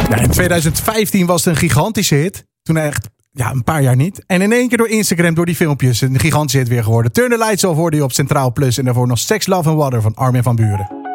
Ja, in 2015 was het een gigantische hit. Toen echt, een paar jaar niet. En in één keer door Instagram, door die filmpjes, een gigantische hit weer geworden. Turn the Lights Off hoorde je op Centraal Plus. En daarvoor nog Sex, Love and Water van Armin van Buuren.